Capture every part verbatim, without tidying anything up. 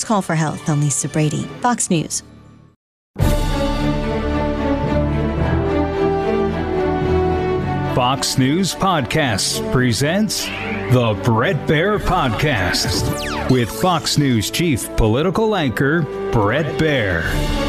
Call for Health. I'm Lisa Brady, Fox News. Fox News Podcasts presents the Bret Baier Podcast with Fox News chief political anchor Bret Baier.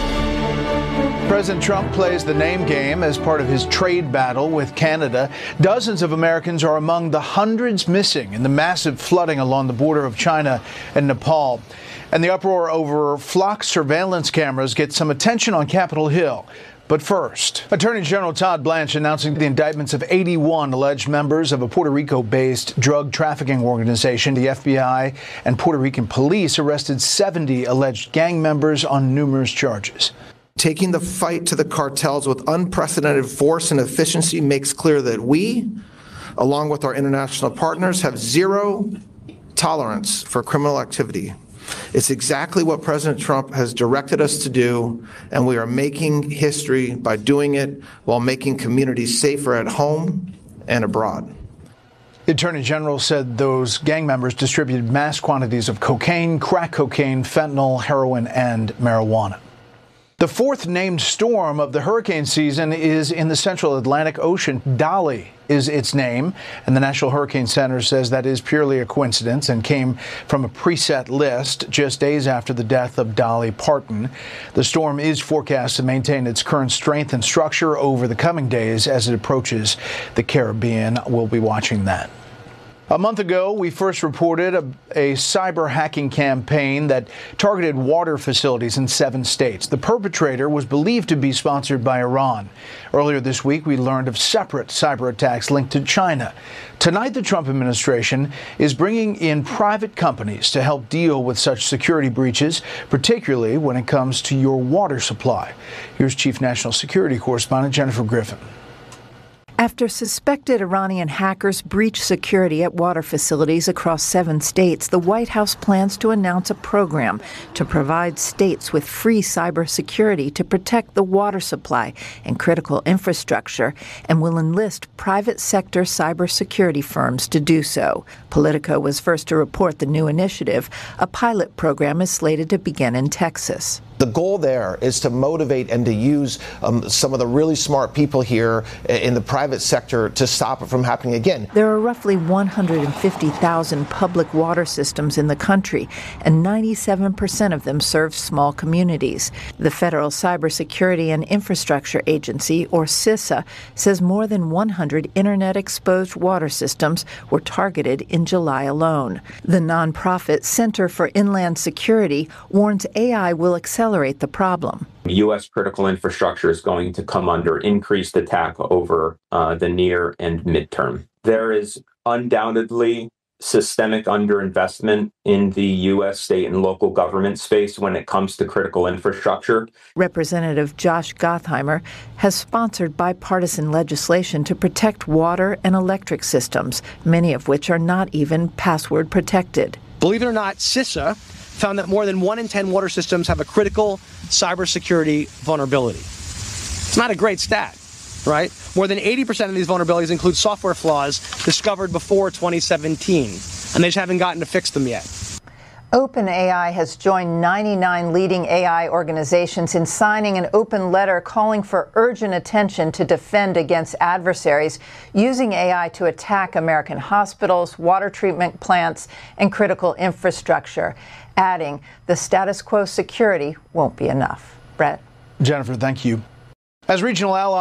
President Trump plays the name game as part of his trade battle with Canada. Dozens of Americans are among the hundreds missing in the massive flooding along the border of China and Nepal. And the uproar over flock surveillance cameras gets some attention on Capitol Hill. But first, Attorney General Todd Blanche announcing the indictments of eighty-one alleged members of a Puerto Rico-based drug trafficking organization. The F B I and Puerto Rican police arrested seventy alleged gang members on numerous charges. Taking the fight to the cartels with unprecedented force and efficiency makes clear that we, along with our international partners, have zero tolerance for criminal activity. It's exactly what President Trump has directed us to do, and we are making history by doing it while making communities safer at home and abroad. The Attorney General said those gang members distributed mass quantities of cocaine, crack cocaine, fentanyl, heroin, and marijuana. The fourth named storm of the hurricane season is in the central Atlantic Ocean. Dolly is its name, and the National Hurricane Center says that is purely a coincidence and came from a preset list just days after the death of Dolly Parton. The storm is forecast to maintain its current strength and structure over the coming days as it approaches the Caribbean. We'll be watching that. A month ago, we first reported a, a cyber hacking campaign that targeted water facilities in seven states. The perpetrator was believed to be sponsored by Iran. Earlier this week, we learned of separate cyber attacks linked to China. Tonight, the Trump administration is bringing in private companies to help deal with such security breaches, particularly when it comes to your water supply. Here's Chief National Security Correspondent Jennifer Griffin. After suspected Iranian hackers breached security at water facilities across seven states, the White House plans to announce a program to provide states with free cybersecurity to protect the water supply and critical infrastructure, and will enlist private sector cybersecurity firms to do so. Politico was first to report the new initiative. A pilot program is slated to begin in Texas. The goal there is to motivate and to use um, some of the really smart people here in the private sector to stop it from happening again. There are roughly one hundred fifty thousand public water systems in the country, and ninety-seven percent of them serve small communities. The Federal Cybersecurity and Infrastructure Agency, or CISA, says more than one hundred internet-exposed water systems were targeted in July alone. The nonprofit Center for Inland Security warns A I will accelerate the problem. U S critical infrastructure is going to come under increased attack over uh, the near and midterm. There is undoubtedly systemic underinvestment in the U S state and local government space when it comes to critical infrastructure. Representative Josh Gottheimer has sponsored bipartisan legislation to protect water and electric systems, many of which are not even password protected. Believe it or not, CISA found that more than one in ten water systems have a critical cybersecurity vulnerability. It's not a great stat, right? More than eighty percent of these vulnerabilities include software flaws discovered before twenty seventeen, and they just haven't gotten to fix them yet. OpenAI has joined ninety-nine leading A I organizations in signing an open letter calling for urgent attention to defend against adversaries using A I to attack American hospitals, water treatment plants, and critical infrastructure, adding the status quo security won't be enough. Bret? Jennifer, thank you. As regional allies